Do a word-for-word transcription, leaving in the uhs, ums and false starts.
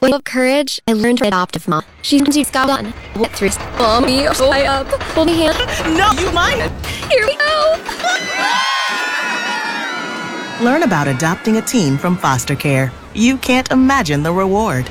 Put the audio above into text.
With of courage, I learned to adopt of mom. She's got done. What through mommy way up. Hold me hand. No, you mine. Here we go. Learn about adopting a teen from foster care. You can't imagine the reward.